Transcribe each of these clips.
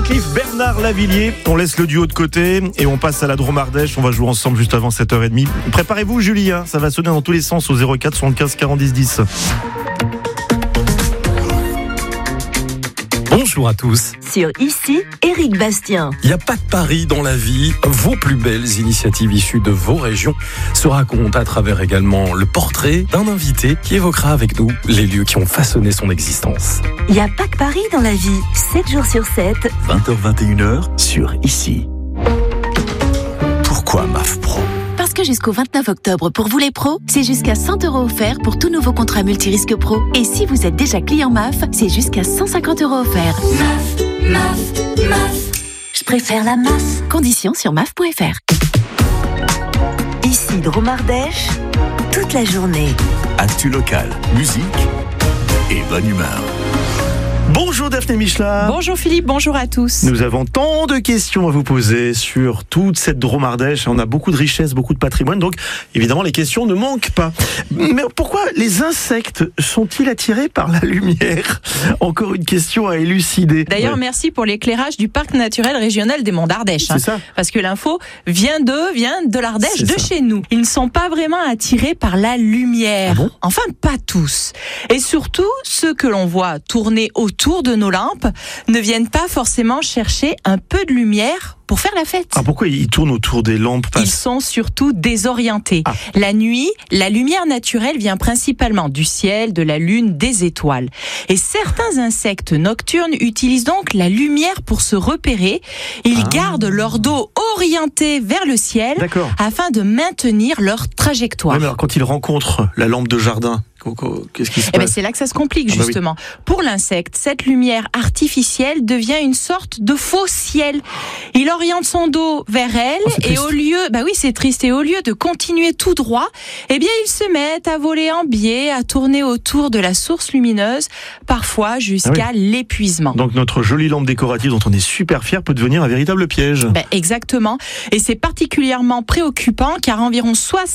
Cliff, Bernard Lavilliers. On laisse le duo de côté et on passe à la Drôme Ardèche. On va jouer ensemble juste avant 7h30. Préparez-vous, Julie, ça va sonner dans tous les sens au 04 75 40 10 10. Bonjour à tous. Sur Ici, Éric Bastien. Il n'y a pas de pari dans la vie. Vos plus belles initiatives issues de vos régions se racontent à travers également le portrait d'un invité qui évoquera avec nous les lieux qui ont façonné son existence. Il n'y a pas que Paris dans la vie. 7 jours sur 7. 20h-21h sur Ici. Pourquoi MAF Pro ? Parce que jusqu'au 29 octobre, pour vous les pros, c'est jusqu'à 100 € offerts pour tout nouveau contrat multirisque pro. Et si vous êtes déjà client MAF, c'est jusqu'à 150 € offerts. MAF. Je préfère la MAF. Conditions sur maf.fr. Ici, Drôme Ardèche, toute la journée. Actu locale, musique et bonne humeur. Bonjour Daphné Michelin. Bonjour Philippe, bonjour à tous. Nous avons tant de questions à vous poser sur toute cette Drôme Ardèche. On a beaucoup de richesses, beaucoup de patrimoine, donc évidemment les questions ne manquent pas. Mais pourquoi les insectes sont-ils attirés par la lumière ? Encore une question à élucider. D'ailleurs, merci pour l'éclairage du parc naturel régional des Monts d'Ardèche. C'est ça. Parce que l'info vient de l'Ardèche, C'est de ça. chez nous. Ils ne sont pas vraiment attirés par la lumière. Ah bon ? Enfin, pas tous. Et surtout, ceux que l'on voit tourner autour de nos lampes ne viennent pas forcément chercher un peu de lumière pour faire la fête. Ah, pourquoi ils tournent autour des lampes ? Ils sont surtout désorientés. Ah. La nuit, la lumière naturelle vient principalement du ciel, de la lune, des étoiles. Et certains insectes nocturnes utilisent donc la lumière pour se repérer. Ils gardent leur dos orienté vers le ciel D'accord. afin de maintenir leur trajectoire. Ouais, mais alors quand ils rencontrent la lampe de jardin, qu'est-ce qui se Eh ben, passe ? c'est là que ça se complique, Ah bah oui. justement. Pour l'insecte, cette lumière artificielle devient une sorte de faux ciel. Il oriente son dos vers elle Oh, c'est et triste. au lieu, oui, c'est triste, et au lieu de continuer tout droit, eh bien, ils se mettent à voler en biais, à tourner autour de la source lumineuse, parfois jusqu'à l'épuisement. Donc notre jolie lampe décorative dont on est super fier peut devenir un véritable piège. Exactement. Et c'est particulièrement préoccupant car environ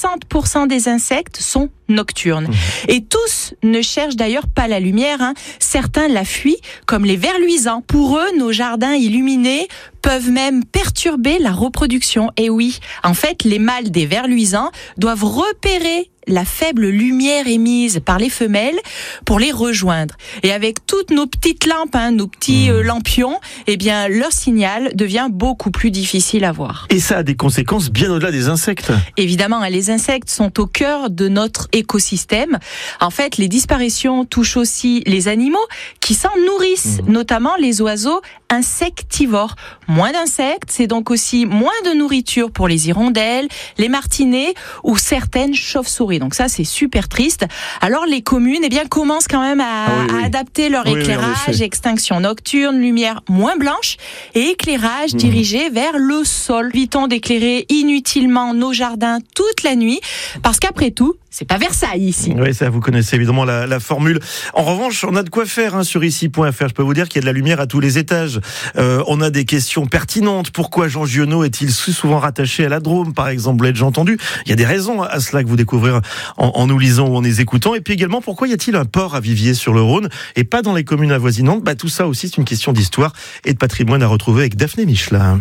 60% des insectes sont nocturnes. Et tous ne cherchent d'ailleurs pas la lumière. Certains la fuient, comme les vers luisants. Pour eux, nos jardins illuminés peuvent même perturber la reproduction. Et oui, en fait, les mâles des vers luisants doivent repérer la faible lumière émise par les femelles pour les rejoindre. Et avec toutes nos petites lampes, nos petits lampions, eh bien, leur signal devient beaucoup plus difficile à voir. Et ça a des conséquences bien au-delà des insectes. Évidemment, les insectes sont au cœur de notre écosystème. En fait, les disparitions touchent aussi les animaux qui s'en nourrissent, notamment les oiseaux insectivores. Moins d'insectes, c'est donc aussi moins de nourriture pour les hirondelles, les martinets ou certaines chauves-souris. Donc ça, c'est super triste. Alors les communes, commencent quand même à adapter leur Oui, en éclairage, effet. extinction nocturne, lumière moins blanche et éclairage dirigé vers le sol. Évitons d'éclairer inutilement nos jardins toute la nuit, parce qu'après tout, c'est pas Versailles ici. Oui, ça, vous connaissez évidemment la formule. En revanche, on a de quoi faire sur ici.fr. Je peux vous dire qu'il y a de la lumière à tous les étages. On a des questions pertinentes. Pourquoi Jean Giono est-il si souvent rattaché à la Drôme, par exemple? Vous l'avez déjà entendu. Il y a des raisons à cela que vous découvrirez en nous lisant ou en les écoutant. Et puis également, pourquoi y a-t-il un port à Viviers sur le Rhône et pas dans les communes avoisinantes? Tout ça aussi, c'est une question d'histoire et de patrimoine à retrouver avec Daphné Michelin.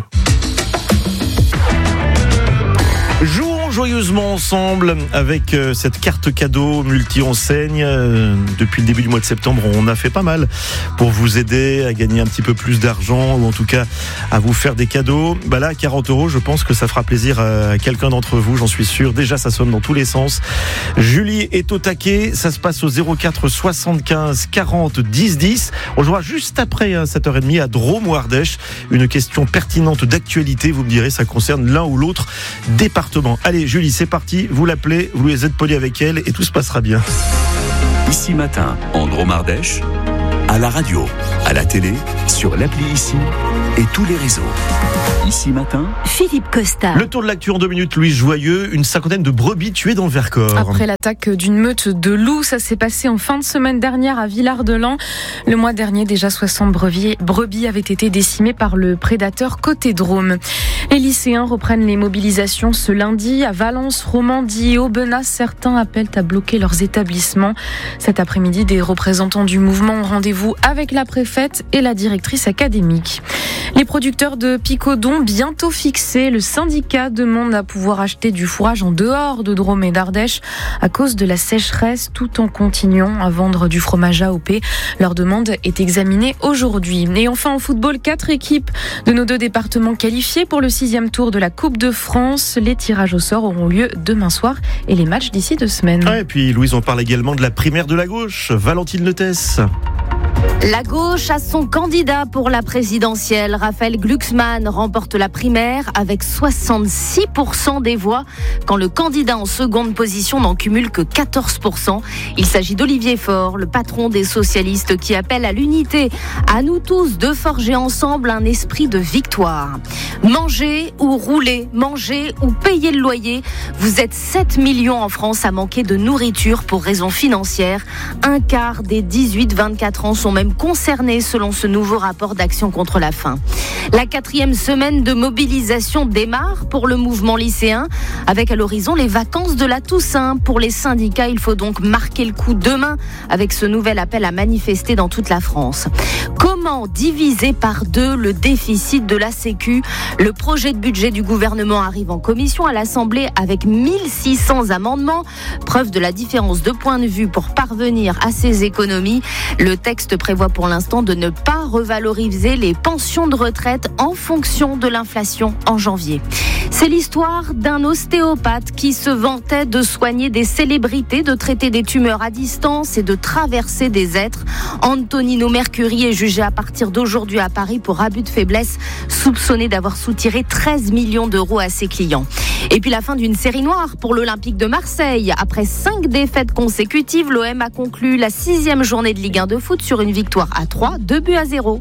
Jouons joyeusement ensemble avec cette carte cadeau multi-enseigne. Depuis le début du mois de septembre, on a fait pas mal pour vous aider à gagner un petit peu plus d'argent ou en tout cas à vous faire des cadeaux. Là, 40 €, je pense que ça fera plaisir à quelqu'un d'entre vous, j'en suis sûr. Déjà, ça sonne dans tous les sens. Julie est au taquet. Ça se passe au 04 75 40 10 10. On jouera juste après 7h30 à Drôme ou Ardèche. Une question pertinente d'actualité. Vous me direz, ça concerne l'un ou l'autre département. Allez, Julie, c'est parti. Vous l'appelez, vous êtes poli avec elle et tout se passera bien. Ici matin, en Drôme Ardèche, à la radio, à la télé, sur l'appli Ici et tous les réseaux. Ici matin, Philippe Costa. Le tour de l'actu en 2 minutes, Louise Joyeux. Une cinquantaine de brebis tuées dans le Vercors. Après l'attaque d'une meute de loups, ça s'est passé en fin de semaine dernière à Villard-de-Lans. Le mois dernier, déjà 60 brebis avaient été décimées par le prédateur côté Drôme. Les lycéens reprennent les mobilisations ce lundi à Valence, Romandie et Aubenas. Certains appellent à bloquer leurs établissements. Cet après-midi, des représentants du mouvement ont rendez-vous avec la préfète et la directrice académique. Les producteurs de Picodon bientôt fixés. Le syndicat demande à pouvoir acheter du fourrage en dehors de Drôme et d'Ardèche à cause de la sécheresse, tout en continuant à vendre du fromage AOP. Leur demande est examinée aujourd'hui. Et enfin en football, 4 équipes de nos 2 départements qualifiées pour le 6e tour de la Coupe de France. Les tirages au sort auront lieu demain soir et les matchs d'ici 2 semaines. Et puis Louise, on parle également de la primaire de la gauche. Valentine Lettès. La gauche a son candidat pour la présidentielle. Raphaël Glucksmann remporte la primaire avec 66% des voix, quand le candidat en seconde position n'en cumule que 14%. Il s'agit d'Olivier Faure, le patron des socialistes, qui appelle à l'unité. À nous tous de forger ensemble un esprit de victoire. Manger ou rouler, manger ou payer le loyer. Vous êtes 7 millions en France à manquer de nourriture pour raisons financières. Un quart des 18-24 ans sont même concernés selon ce nouveau rapport d'Action contre la faim. La 4e semaine de mobilisation démarre pour le mouvement lycéen, avec à l'horizon les vacances de la Toussaint. Pour les syndicats, il faut donc marquer le coup demain avec ce nouvel appel à manifester dans toute la France. Comment diviser par 2 le déficit de la Sécu ? Le projet de budget du gouvernement arrive en commission à l'Assemblée avec 1600 amendements. Preuve de la différence de point de vue pour parvenir à ces économies. Le texte prévoit pour l'instant de ne pas revaloriser les pensions de retraite en fonction de l'inflation en janvier. C'est l'histoire d'un ostéopathe qui se vantait de soigner des célébrités, de traiter des tumeurs à distance et de traverser des êtres. Antonino Mercuri est jugé à partir d'aujourd'hui à Paris pour abus de faiblesse, soupçonné d'avoir soutiré 13 millions d'euros à ses clients. Et puis la fin d'une série noire pour l'Olympique de Marseille. Après 5 défaites consécutives, l'OM a conclu la 6e journée de Ligue 1 de foot sur une victoire à 3, 2-0.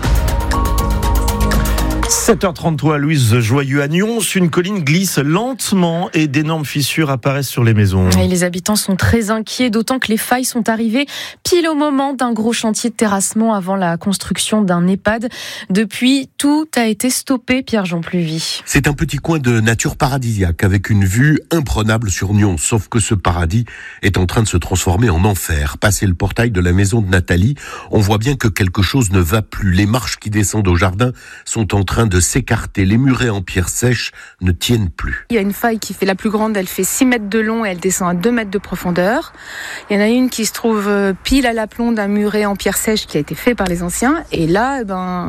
7h33, Louise Joyeux à Nyons, une colline glisse lentement et d'énormes fissures apparaissent sur les maisons. Et les habitants sont très inquiets, d'autant que les failles sont arrivées pile au moment d'un gros chantier de terrassement avant la construction d'un EHPAD. Depuis, tout a été stoppé, Pierre-Jean Pluvy. C'est un petit coin de nature paradisiaque avec une vue imprenable sur Nyons, sauf que ce paradis est en train de se transformer en enfer. Passé le portail de la maison de Nathalie, on voit bien que quelque chose ne va plus. Les marches qui descendent au jardin sont en train de s'écarter. Les murets en pierre sèche ne tiennent plus. Il y a une faille qui fait la plus grande, elle fait 6 mètres de long et elle descend à 2 mètres de profondeur. Il y en a une qui se trouve pile à l'aplomb d'un muret en pierre sèche qui a été fait par les anciens. Et là,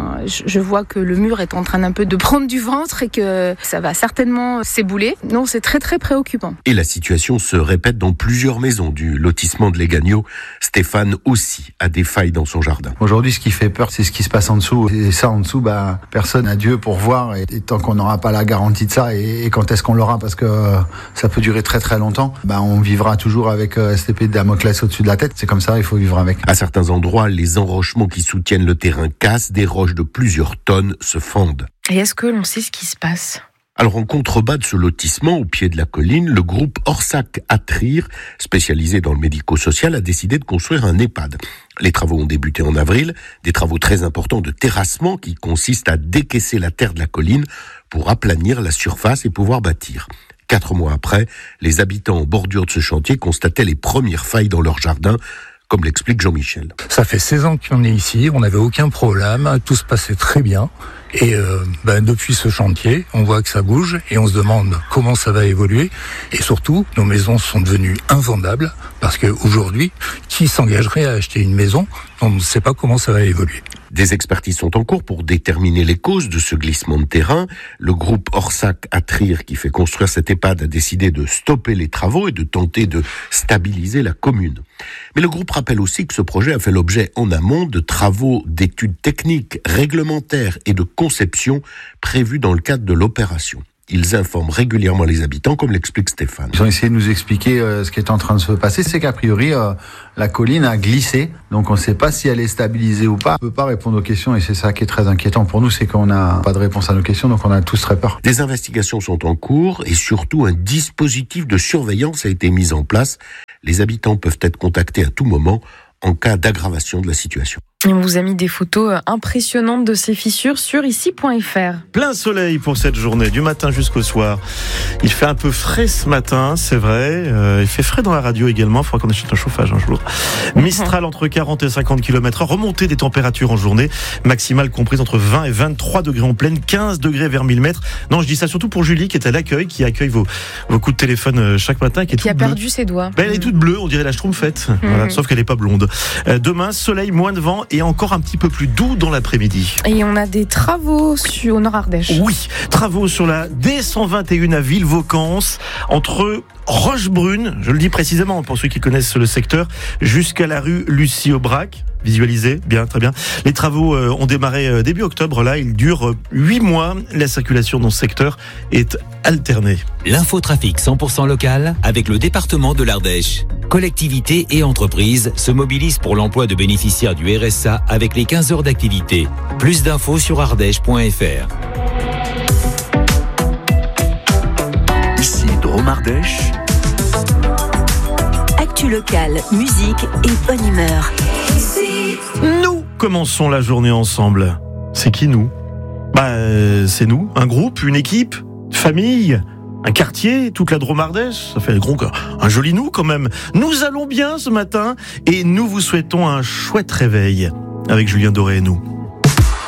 je vois que le mur est en train un peu de prendre du ventre et que ça va certainement s'ébouler. Non, c'est très très préoccupant. Et la situation se répète dans plusieurs maisons du lotissement de Legagno. Stéphane aussi a des failles dans son jardin. Aujourd'hui, ce qui fait peur, c'est ce qui se passe en dessous. Et ça, en dessous, personne n'a Dieu pour voir. Et tant qu'on n'aura pas la garantie de ça, et quand est-ce qu'on l'aura, parce que ça peut durer très très longtemps, on vivra toujours avec cette épée de Damoclès au-dessus de la tête. C'est comme ça, il faut vivre avec. À certains endroits, les enrochements qui soutiennent le terrain cassent, des roches de plusieurs tonnes se fendent. Et est-ce que l'on sait ce qui se passe ? Alors en contrebas de ce lotissement, au pied de la colline, le groupe Orsac Atrir, spécialisé dans le médico-social, a décidé de construire un EHPAD. Les travaux ont débuté en avril, des travaux très importants de terrassement qui consistent à décaisser la terre de la colline pour aplanir la surface et pouvoir bâtir. 4 mois après, les habitants en bordure de ce chantier constataient les premières failles dans leur jardin, comme l'explique Jean-Michel. Ça fait 16 ans qu'on est ici, on n'avait aucun problème, tout se passait très bien. Et depuis ce chantier, on voit que ça bouge et on se demande comment ça va évoluer. Et surtout, nos maisons sont devenues invendables parce qu'aujourd'hui, qui s'engagerait à acheter une maison, on ne sait pas comment ça va évoluer. Des expertises sont en cours pour déterminer les causes de ce glissement de terrain. Le groupe Orsac Atrir, qui fait construire cet EHPAD, a décidé de stopper les travaux et de tenter de stabiliser la commune. Mais le groupe rappelle aussi que ce projet a fait l'objet en amont de travaux d'études techniques, réglementaires et de conception prévus dans le cadre de l'opération. Ils informent régulièrement les habitants, comme l'explique Stéphane. Ils ont essayé de nous expliquer ce qui est en train de se passer. C'est qu'a priori, la colline a glissé. Donc on ne sait pas si elle est stabilisée ou pas. On ne peut pas répondre aux questions et c'est ça qui est très inquiétant pour nous, c'est qu'on n'a pas de réponse à nos questions, donc on a tous très peur. Des investigations sont en cours et surtout un dispositif de surveillance a été mis en place. Les habitants peuvent être contactés à tout moment en cas d'aggravation de la situation. Et on vous a mis des photos impressionnantes de ces fissures sur ici.fr. Plein soleil pour cette journée, du matin jusqu'au soir. Il fait un peu frais ce matin, c'est vrai. Il fait frais dans la radio également. Il faudra qu'on achète un chauffage un jour. Mistral entre 40 et 50 km/h. Remontée des températures en journée. Maximale comprise entre 20 et 23 degrés en pleine, 15 degrés vers 1000 mètres. Non, je dis ça surtout pour Julie qui est à l'accueil, qui accueille vos coups de téléphone chaque matin. Qui a perdu ses doigts. Elle est toute bleue, on dirait la Schtroumpfette. Voilà, sauf qu'elle n'est pas blonde. Demain, soleil, moins de vent et encore un petit peu plus doux dans l'après-midi. Et on a des travaux au Nord-Ardèche. Oui, travaux sur la D121 à Villevaucance, entre Rochebrune, je le dis précisément pour ceux qui connaissent le secteur, jusqu'à la rue Lucie Aubrac. Visualisez, bien, très bien. Les travaux ont démarré début octobre, là, ils durent 8 mois. La circulation dans ce secteur est alternée. L'infotrafic 100% local avec le département de l'Ardèche. Collectivités et entreprises se mobilisent pour l'emploi de bénéficiaires du RSA avec les 15 heures d'activité. Plus d'infos sur ardèche.fr. Ici Drôme Ardèche. Actu locale, musique et bonne humeur. Nous commençons la journée ensemble. C'est qui nous ? C'est nous, un groupe, une équipe, famille, un quartier, toute la Drôme Ardèche. Ça fait un joli nous quand même. Nous allons bien ce matin et nous vous souhaitons un chouette réveil avec Julien Doré et nous.